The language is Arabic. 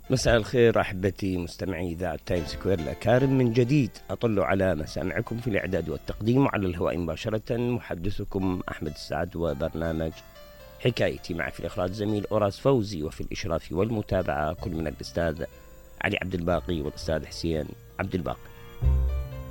مساء الخير أحبتي مستمعي إذاعة تايم سكوير الأكارم، من جديد أطل على مسامعكم في الإعداد والتقديم وعلى الهواء مباشرة. محدثكم أحمد السعد، وبرنامج حكايتي مع في الإخراج زميل أوراس فوزي، وفي الإشراف والمتابعة كل من الأستاذ علي عبد الباقي والأستاذ حسين عبد الباقي.